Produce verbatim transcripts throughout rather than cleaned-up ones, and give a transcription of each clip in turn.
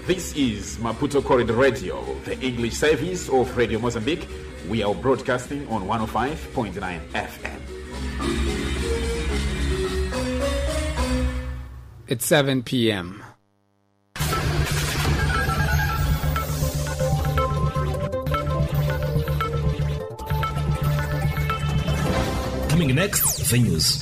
This is Maputo Corridor Radio, the English service of Radio Mozambique. We are broadcasting on one oh five point nine F M. It's seven p.m. Coming next, the news.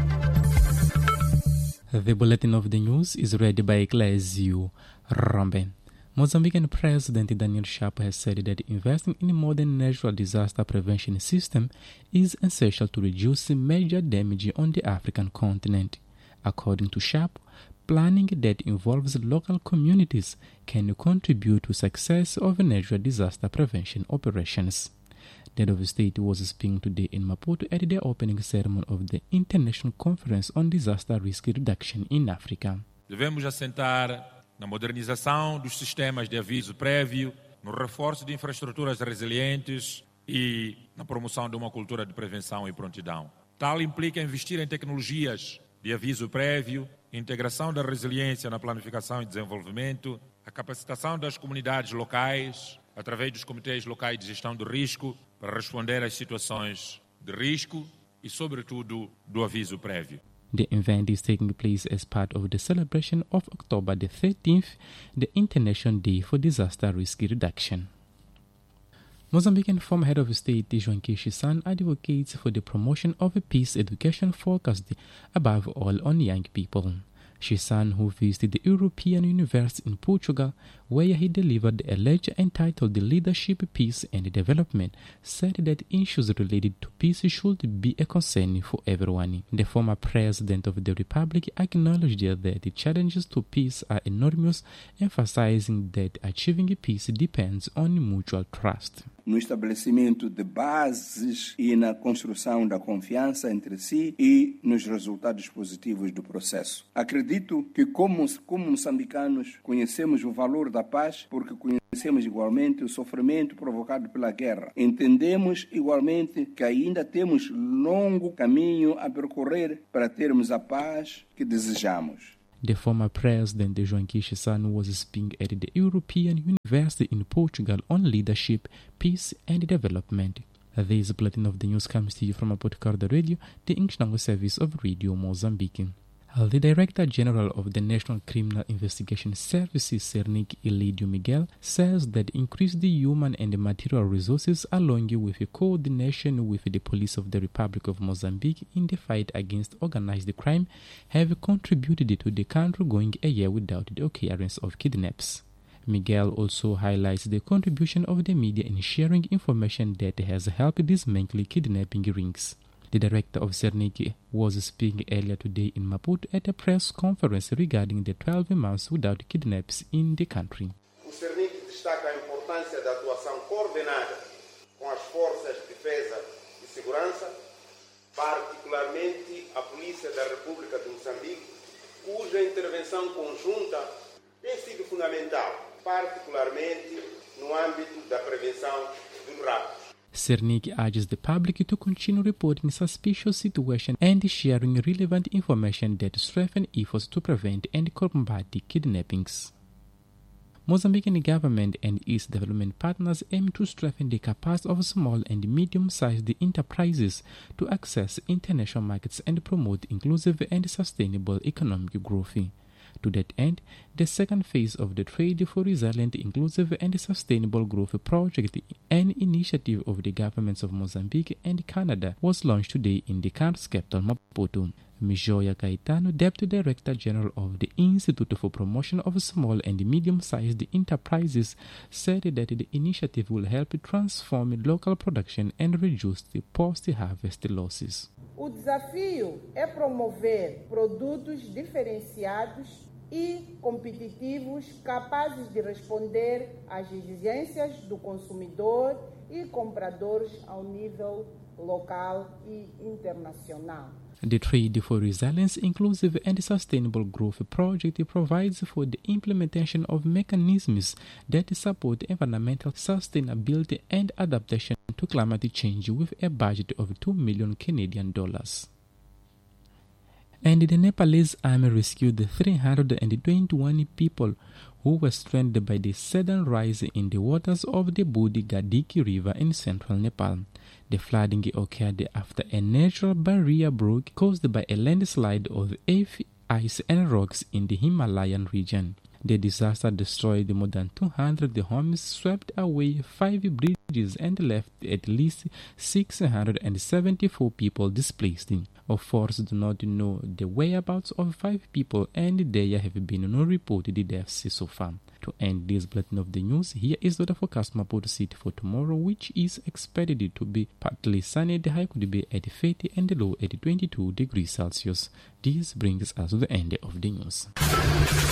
The bulletin of the news is read by Ecclesio Romben. Mozambican President Daniel Chapo has said that investing in a modern natural disaster prevention system is essential to reduce major damage on the African continent. According to Chapo, planning that involves local communities can contribute to success of natural disaster prevention operations. The head of state was speaking today in Maputo at the opening ceremony of the International Conference on Disaster Risk Reduction in Africa. Devemos assentar na modernização dos sistemas de aviso prévio, no reforço de infraestruturas resilientes e na promoção de uma cultura de prevenção e prontidão. Tal implica investir em tecnologias de aviso prévio, integração da resiliência na planificação e desenvolvimento, a capacitação das comunidades locais, através dos comitês locais de gestão de risco, para responder às situações de risco e, sobretudo, do aviso prévio. The event is taking place as part of the celebration of October the thirteenth, the International Day for Disaster Risk Reduction. Mozambican former head of state Joaquim Chissano advocates for the promotion of a peace education focused above all on young people. Chissano, who visited the European University in Portugal, where he delivered a lecture entitled Leadership, Peace and Development, said that issues related to peace should be a concern for everyone. The former president of the Republic acknowledged that the challenges to peace are enormous, emphasizing that achieving peace depends on mutual trust. No estabelecimento de bases e na construção da confiança entre si e nos resultados positivos do processo. Acredito que como, como moçambicanos conhecemos o valor da paz porque conhecemos igualmente o sofrimento provocado pela guerra. Entendemos igualmente que ainda temos longo caminho a percorrer para termos a paz que desejamos. The former president Joaquim Chissano was speaking at the European University in Portugal on leadership, peace and development. This bulletin of the news comes to you from Maputo Radio, the English language service of Radio Mozambique. The Director General of the National Criminal Investigation Services, Sernik Elidio Miguel, says that increased human and material resources along with coordination with the police of the Republic of Mozambique in the fight against organized crime have contributed to the country going a year without the occurrence of kidnaps. Miguel also highlights the contribution of the media in sharing information that has helped dismantle kidnapping rings. The director of Sernik was speaking earlier today in Maputo at a press conference regarding the twelve months without kidnaps in the country. O Sernik destaca a importância da atuação coordenada com as forças de defesa e segurança, particularmente a Polícia da República de Moçambique, cuja intervenção conjunta tem sido fundamental, particularmente no âmbito da prevenção dos raptos. Sernik urges the public to continue reporting suspicious situations and sharing relevant information that strengthen efforts to prevent and combat kidnappings. Mozambican government and its development partners aim to strengthen the capacity of small and medium-sized enterprises to access international markets and promote inclusive and sustainable economic growth. To that end, the second phase of the Trade for Resilient, Inclusive and Sustainable Growth project, an initiative of the governments of Mozambique and Canada, was launched today in the country's capital, Maputo. Mijoia Caetano, Deputy Director General of the Institute for Promotion of Small and Medium-Sized Enterprises, said that the initiative will help transform local production and reduce the post-harvest losses. O desafio é promover produtos diferenciados e competitivos capazes de responder às exigências do consumidor e compradores ao nível local e internacional. The Trade for Resilience, Inclusive and Sustainable Growth project provides for the implementation of mechanisms that support environmental sustainability and adaptation to climate change with a budget of two million Canadian dollars. And the Nepalese army rescued three hundred twenty-one people who were stranded by the sudden rise in the waters of the Budi Gandiki River in central Nepal. The flooding occurred after a natural barrier broke caused by a landslide of ice and rocks in the Himalayan region. The disaster destroyed more than two hundred homes, swept away five bridges, and left at least six hundred seventy-four people displaced. Authorities do not know the whereabouts of five people, and there have been no reported deaths so far. To end this bulletin of the news, here is the forecast Maputo City for tomorrow, which is expected to be partly sunny. The high could be at thirty and the low at twenty-two degrees Celsius. This brings us to the end of the news.